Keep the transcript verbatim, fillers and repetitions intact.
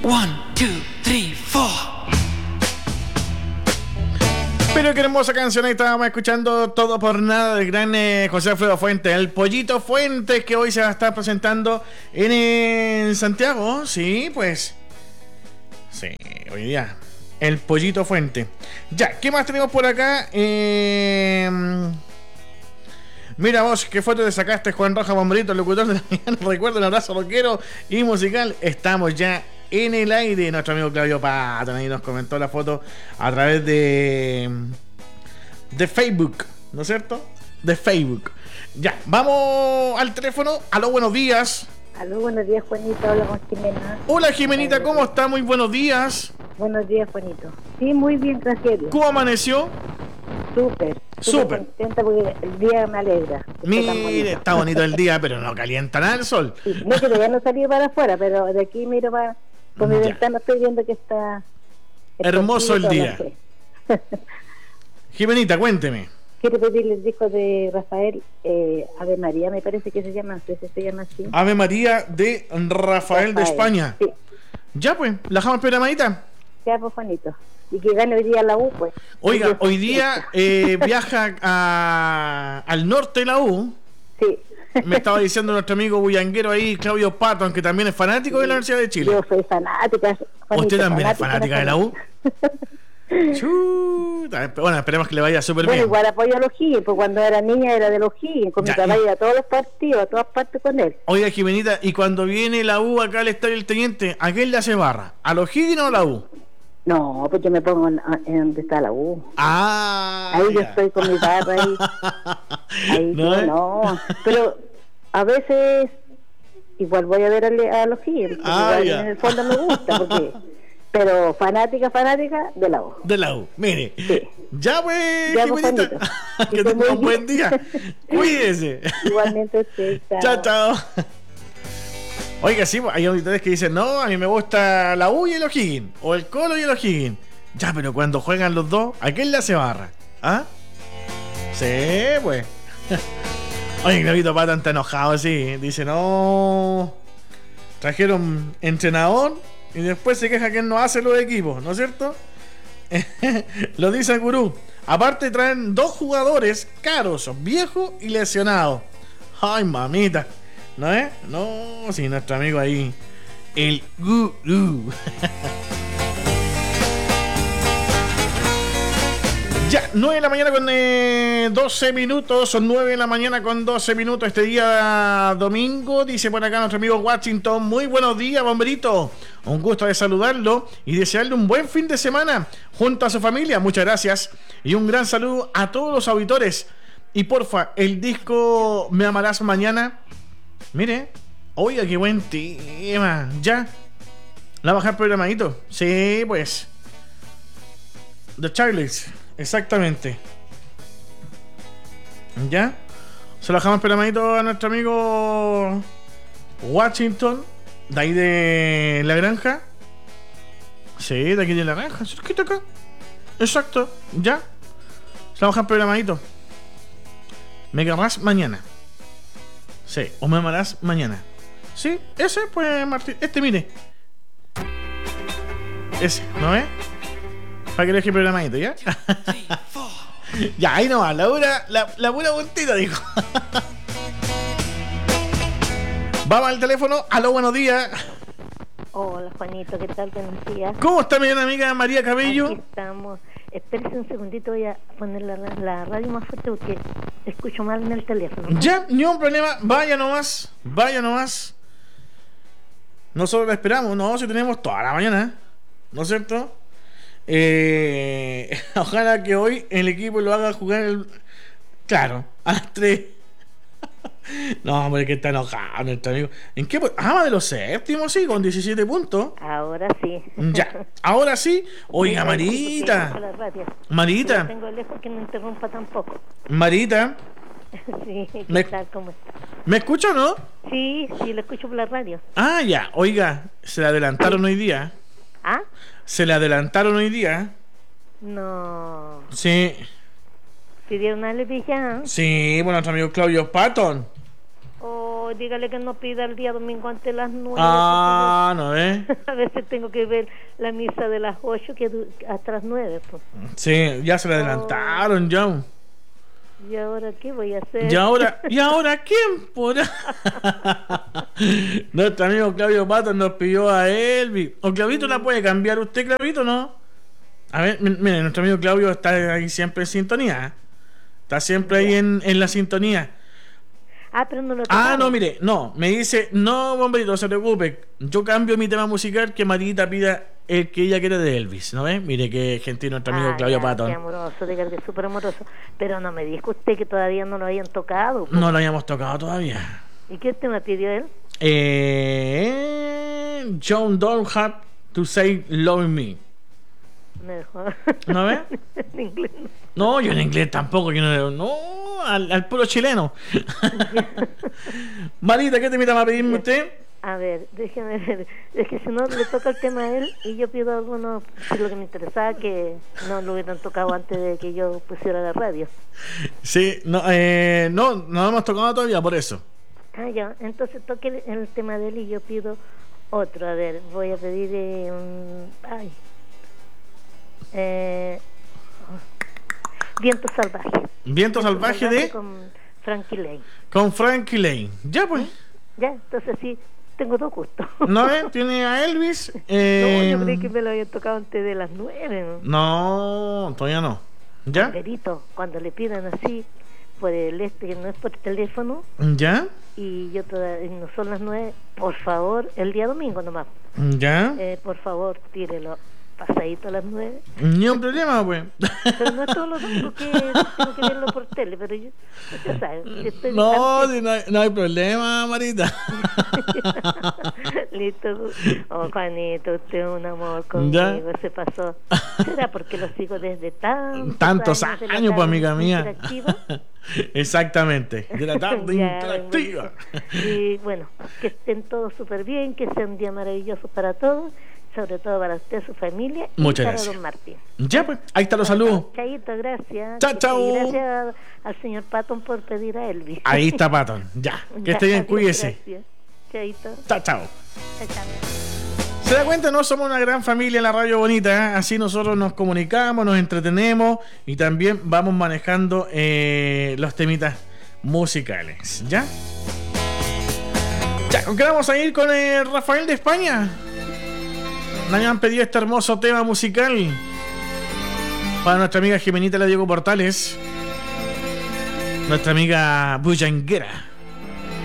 One, two, three, four. Pero qué hermosa canción, ahí estábamos escuchando Todo por Nada del gran eh, José Alfredo Fuentes, el Pollito Fuentes, que hoy se va a estar presentando en, en Santiago, sí, pues, sí, hoy día, el Pollito Fuentes. Ya, ¿qué más tenemos por acá? Eh, mira vos, qué foto te sacaste, Juan Roja Bomberito, el locutor de la mañana, recuerdo un abrazo rockero y musical, estamos ya en el aire. Nuestro amigo Claudio Patton ahí nos comentó la foto a través de de Facebook, ¿no es cierto? De Facebook. Ya, vamos al teléfono. Aló, buenos días. Aló, buenos días, Juanito. Hola con Jimena. Hola, Jimenita, ¿cómo está? Muy buenos días. Buenos días, Juanito. Sí, muy bien, gracias. ¿Cómo amaneció? Súper. Súper. Contenta porque el día me alegra. Mire, está bonito el día, pero no calienta nada el sol. Sí, no, que ya no salí para afuera, pero de aquí miro para... Con mi ya. Ventana estoy viendo que está... Hermoso el día. Jimenita, cuénteme. Quiero pedirle el disco de Rafael, eh, Ave María, me parece que se llama, no sé si se llama así. Ave María de Rafael, Rafael. de España. Sí. Ya pues, la dejamos programadita. Ya pues, Juanito. Y que gane hoy día la U, pues. Oiga, hoy día eh, viaja a, al norte de la U. Sí. Me estaba diciendo nuestro amigo bullanguero ahí, Claudio Patton, que también es fanático sí, de la Universidad de Chile. Yo soy fanática. Juanito, ¿usted también es fanática de la U? Chuta, bueno, esperemos que le vaya súper bueno, bien. Igual apoyo a los O'Higgins, pues cuando era niña era de los O'Higgins, con ya, mi papá iba a todos los partidos, a todas partes con él. Oiga, Jimenita, y cuando viene la U acá al Estadio del Teniente, ¿a quién le hace barra? ¿A los O'Higgins o a la U? No, pues yo me pongo en, en donde está la U. Ah, ahí ya. Yo estoy con mi barra ahí. Ahí no, yo, no. Pero a veces igual voy a ver a, a los O'Higgins, ah, en el fondo me gusta, porque pero fanática, fanática de la U. De la U, mire. Sí. Ya pues, ya, Jimenita, que tenga un buen día. Cuídese. Igualmente usted. Chao, chao. Oiga, sí, hay auditores que dicen, no, a mí me gusta la U y el O'Higgins, o el Colo y el O'Higgins. Ya, pero cuando juegan los dos, ¿a quién le hace barra? ¿Ah? Sí, pues. Oye, Clavito Patton está enojado así. Dice, no, trajeron entrenador y después se queja que él no hace los equipos, ¿no es cierto? Lo dice el gurú. Aparte traen dos jugadores caros, viejos y lesionados. Ay, mamita. ¿No es? No, sí, nuestro amigo ahí, el gurú. Ya, nueve de la mañana con eh, doce minutos, son nueve de la mañana con doce minutos este día domingo. Dice por acá nuestro amigo Washington, muy buenos días, bomberito. Un gusto de saludarlo y desearle un buen fin de semana junto a su familia. Muchas gracias y un gran saludo a todos los auditores. Y porfa, el disco Me Amarás Mañana. Mire, oiga, qué buen tema. Ya, la bajar programadito. Sí, pues. The Charlies. Exactamente. ¿Ya? Se lo dejamos programadito a nuestro amigo Washington, de ahí de la granja. Sí, de aquí de la granja, cerquita acá. Exacto, ya. Se lo dejamos programadito. Me querrás mañana. Sí, o me amarás mañana. Sí, ese pues Martín. Este mire. Ese, ¿no es? Para que lo deje programadito, ¿ya? Ya, ahí nomás, la pura, la, la pura puntita, dijo. Vamos al teléfono. Aló, buenos días. Hola, Juanito, ¿qué tal? Buenos días. ¿Cómo está mi amiga María Cabello? Aquí estamos. Espérese un segundito, voy a poner la, la, la radio más fuerte porque escucho mal en el teléfono. Ya, ni un problema. Vaya nomás, vaya nomás. Nosotros la esperamos, no, si tenemos toda la mañana, ¿no es cierto? Eh, ojalá que hoy el equipo lo haga jugar el... Claro, a las tres. No, hombre, que está enojado nuestro amigo. ¿En qué? Ah, de los séptimos, sí, con diecisiete puntos. Ahora sí. Ya, ahora sí. Oiga, sí, Marita. Marita. No tengo lejos que no interrumpa tampoco. Marita. Sí, ¿qué me... tal? ¿Cómo está? ¿Me escucha o no? Sí, sí, lo escucho por la radio. Ah, ya. Oiga, se le adelantaron hoy día. ¿Ah? Se le adelantaron hoy día. No. Sí. ¿Pidieron una lepilla? Sí, bueno, nuestro amigo Claudio Patton. Oh, favor, dígale que no pida el día domingo antes de las nueve. Ah, no ves. A veces tengo que ver la misa de las ocho que du- hasta las nueve. Pues. Sí, ya se le adelantaron, John. ¿Y ahora qué voy a hacer? ¿Y ahora, ¿y ahora quién podrá? Nuestro amigo Claudio Pato nos pidió a Elvis. ¿O Claudito la puede cambiar usted, Claudito, no? A ver, m- mire, nuestro amigo Claudio está ahí siempre en sintonía. Está siempre ahí en, en la sintonía. Ah, pero no lo Ah, tocaron. no, mire, no, me dice, no, bomberito, no se preocupe. Yo cambio mi tema musical, que Marita pida el que ella quiere de Elvis, ¿no ves? Mire qué gentil nuestro amigo Ah, Claudio ya, Patton. qué amoroso, diga que es súper amoroso. Pero no me dijo usted que todavía no lo habían tocado. pues. No lo habíamos tocado todavía. ¿Y qué tema pidió él? Eh, John Don't Have to Say Love Me. Me dejó. ¿No ves? En inglés. No, yo en inglés tampoco, yo no, no al, al puro chileno. Marita, ¿qué temita va a pedirme usted? A ver, déjeme ver. Es que si no le toca el tema a él y yo pido alguno, si lo que me interesaba que no lo hubieran tocado antes de que yo pusiera la radio. Sí, no, eh, no, no lo hemos tocado todavía, por eso. Ah, ya, entonces toque el, el tema de él y yo pido otro. A ver, voy a pedir eh, un... Ay. Eh, Viento Salvaje. Viento Salvaje de... Con Frankie Lane. Con Frankie Lane. Ya, pues. Ya, entonces sí, tengo dos gustos. ¿No ves? Tiene a Elvis. No, Eh, yo creí que me lo habían tocado antes de las nueve. no, todavía no. ¿Ya? Verito, cuando le pidan así por el este, que no es por teléfono, ¿Ya? y yo todavía no son las nueve, por favor, el día domingo nomás, ¿Ya? eh, por favor, tírelo pasadito a las nueve. Ni un problema, pues. Pero no es todos los domingos que tengo que verlo por tele, pero yo, usted sabe, que estoy No, antes- si no, hay, no hay problema, Marita. Listo. Oh, Juanito, usted es un amor conmigo, se pasó. ¿Será porque lo sigo desde tantos, Tantos años, de la años, pues, tarde amiga mía. interactiva? Exactamente. De la tarde Ya, interactiva. Y bueno, que estén todos súper bien, que sea un día maravilloso para todos, sobre todo para usted, su familia, Muchas y para gracias. don Martín. Ya, pues. Ahí están los saludos. Chaito, gracias. Chao, chao. Y gracias al señor Patton por pedir a Elvis. Ahí está Patton. Ya. Que esté bien, Adiós, cuídese. gracias. Chaito. Chao, chao. Chao, chao. ¿Se da cuenta? No somos una gran familia en la radio bonita, ¿eh? Así nosotros nos comunicamos, nos entretenemos y también vamos manejando eh, los temitas musicales. ¿Ya? Ya, ¿con qué vamos a ir con eh, Rafael de España? Nos habían pedido este hermoso tema musical para nuestra amiga Jimenita La Diego Portales, nuestra amiga Bullanguera.